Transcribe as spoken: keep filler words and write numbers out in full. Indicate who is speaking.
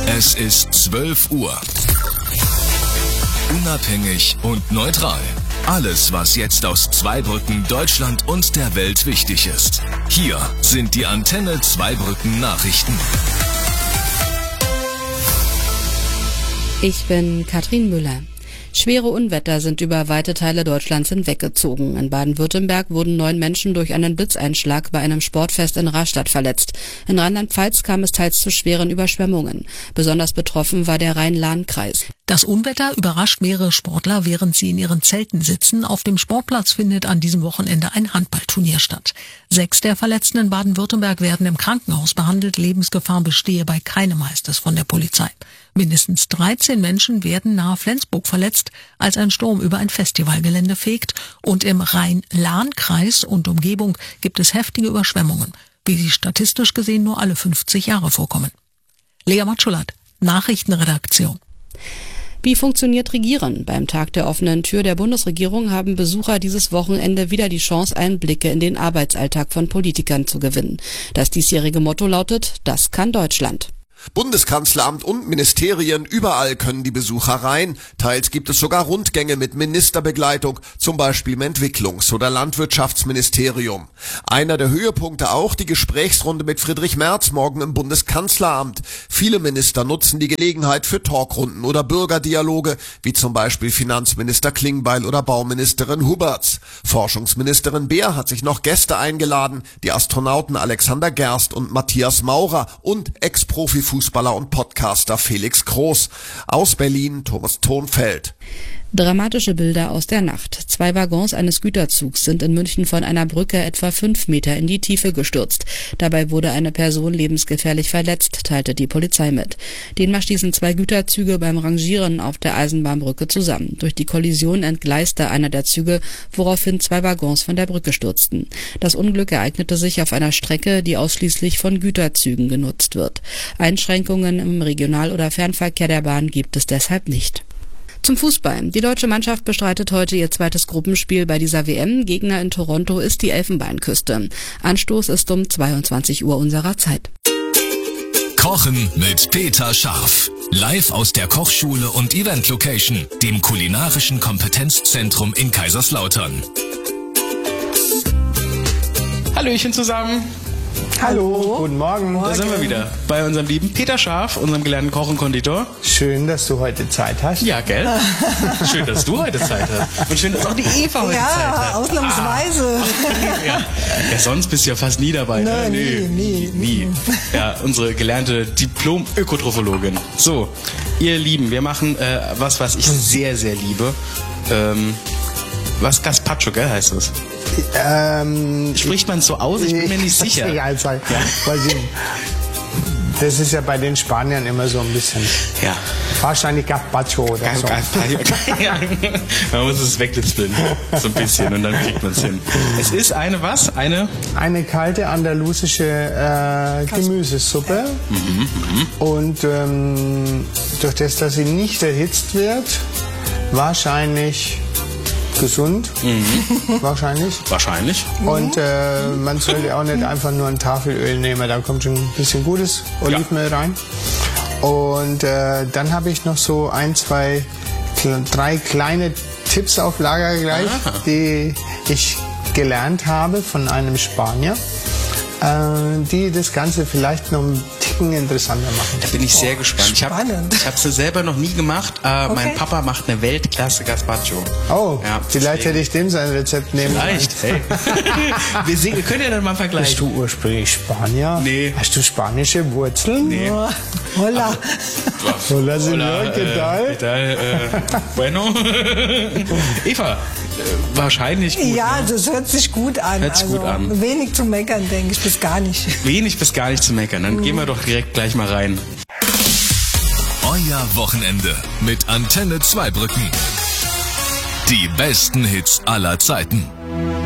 Speaker 1: Es ist zwölf Uhr. Unabhängig und neutral. Alles, was jetzt aus Zweibrücken, Deutschland und der Welt wichtig ist. Hier sind die Antenne Zweibrücken Nachrichten.
Speaker 2: Ich bin Katrin Müller. Schwere Unwetter sind über weite Teile Deutschlands hinweggezogen. In Baden-Württemberg wurden neun Menschen durch einen Blitzeinschlag bei einem Sportfest in Rastatt verletzt. In Rheinland-Pfalz kam es teils zu schweren Überschwemmungen. Besonders betroffen war der Rhein-Lahn-Kreis.
Speaker 3: Das Unwetter überrascht mehrere Sportler, während sie in ihren Zelten sitzen. Auf dem Sportplatz findet an diesem Wochenende ein Handballturnier statt. Sechs der Verletzten in Baden-Württemberg werden im Krankenhaus behandelt. Lebensgefahr bestehe bei keinem, heißt es von der Polizei. Mindestens dreizehn Menschen werden nahe Flensburg verletzt, als ein Sturm über ein Festivalgelände fegt. Und im Rhein-Lahn-Kreis und Umgebung gibt es heftige Überschwemmungen, wie sie statistisch gesehen nur alle fünfzig Jahre vorkommen. Lea Matschulat, Nachrichtenredaktion.
Speaker 2: Wie funktioniert Regieren? Beim Tag der offenen Tür der Bundesregierung haben Besucher dieses Wochenende wieder die Chance, Einblicke in den Arbeitsalltag von Politikern zu gewinnen. Das diesjährige Motto lautet: Das kann Deutschland.
Speaker 4: Bundeskanzleramt und Ministerien, überall können die Besucher rein. Teils gibt es sogar Rundgänge mit Ministerbegleitung, zum Beispiel im Entwicklungs- oder Landwirtschaftsministerium. Einer der Höhepunkte auch die Gesprächsrunde mit Friedrich Merz morgen im Bundeskanzleramt. Viele Minister nutzen die Gelegenheit für Talkrunden oder Bürgerdialoge, wie zum Beispiel Finanzminister Klingbeil oder Bauministerin Huberts. Forschungsministerin Beer hat sich noch Gäste eingeladen, die Astronauten Alexander Gerst und Matthias Maurer und Ex-Profi Fußballer und Podcaster Felix Groß. Aus Berlin Thomas Thonfeld.
Speaker 2: Dramatische Bilder aus der Nacht. Zwei Waggons eines Güterzugs sind in München von einer Brücke etwa fünf Meter in die Tiefe gestürzt. Dabei wurde eine Person lebensgefährlich verletzt, teilte die Polizei mit. Demnach stießen zwei Güterzüge beim Rangieren auf der Eisenbahnbrücke zusammen. Durch die Kollision entgleiste einer der Züge, woraufhin zwei Waggons von der Brücke stürzten. Das Unglück ereignete sich auf einer Strecke, die ausschließlich von Güterzügen genutzt wird. Einschränkungen im Regional- oder Fernverkehr der Bahn gibt es deshalb nicht. Zum Fußball. Die deutsche Mannschaft bestreitet heute ihr zweites Gruppenspiel bei dieser W M. Gegner in Toronto ist die Elfenbeinküste. Anstoß ist um zweiundzwanzig Uhr unserer Zeit.
Speaker 1: Kochen mit Peter Scharf. Live aus der Kochschule und Event Location, dem kulinarischen Kompetenzzentrum in Kaiserslautern.
Speaker 5: Hallöchen zusammen.
Speaker 6: Hallo, guten Morgen.
Speaker 5: Da sind wir wieder bei unserem lieben Peter Scharf, unserem gelernten Koch und Konditor.
Speaker 6: Schön, dass du heute Zeit hast.
Speaker 5: Ja, gell? Schön, dass du heute Zeit hast. Und schön, dass auch die Eva heute
Speaker 7: ja,
Speaker 5: Zeit hat.
Speaker 7: Ja, ausnahmsweise.
Speaker 5: Ah. Ja. Ja, sonst bist du ja fast nie dabei.
Speaker 7: Nein,
Speaker 5: nee,
Speaker 7: nie, nie,
Speaker 5: nie. Ja, unsere gelernte Diplom-Ökotrophologin. So, ihr Lieben, wir machen äh, was, was ich sehr, sehr liebe. Ähm, was Gazpacho, gell, heißt das?
Speaker 6: Ähm,
Speaker 5: Spricht man so aus? Ich bin mir nicht sicher.
Speaker 6: Ja, also, ja. Weil sie, das ist ja bei den Spaniern immer so ein bisschen.
Speaker 5: Ja.
Speaker 6: Wahrscheinlich Gazpacho oder so.
Speaker 5: Ja. Man muss es wegdispeln. So ein bisschen und dann kriegt man es hin. Es ist eine was? Eine?
Speaker 6: Eine kalte andalusische äh, Gemüsesuppe.
Speaker 5: Mhm, mh.
Speaker 6: Und ähm, durch das, dass sie nicht erhitzt wird, wahrscheinlich gesund, mhm. wahrscheinlich.
Speaker 5: Wahrscheinlich.
Speaker 6: Und äh, man sollte auch nicht einfach nur ein Tafelöl nehmen, da kommt schon ein bisschen gutes Olivenöl ja. rein. Und äh, dann habe ich noch so ein, zwei, drei kleine Tipps auf Lager gleich, ah. die ich gelernt habe von einem Spanier, äh, die das Ganze vielleicht noch ein Ticken interessanter machen.
Speaker 5: Da bin ich sehr oh, gespannt. Ich habe es selber noch nie gemacht. Äh, okay. Mein Papa macht eine Weltklasse Gazpacho.
Speaker 6: Oh, ja, vielleicht hätte ich dem sein Rezept nehmen können.
Speaker 5: Vielleicht, hey. wir, sehen, wir können ja dann mal vergleichen.
Speaker 6: Bist du ursprünglich Spanier?
Speaker 5: Nee.
Speaker 6: Hast du spanische Wurzeln?
Speaker 5: Nee.
Speaker 7: Oh, hola.
Speaker 6: Hola, señor, ¿qué tal?
Speaker 5: ¿Qué tal? Äh, bueno. Eva, äh, wahrscheinlich gut.
Speaker 7: Ja,
Speaker 5: ne?
Speaker 7: das hört sich gut an.
Speaker 5: Hört sich
Speaker 7: also
Speaker 5: gut an.
Speaker 7: Wenig zu meckern, denke ich, bis gar nicht.
Speaker 5: Wenig bis gar nicht zu meckern. Dann mhm. gehen wir doch direkt gleich mal rein.
Speaker 1: Euer Wochenende mit Antenne Zweibrücken. Die besten Hits aller Zeiten.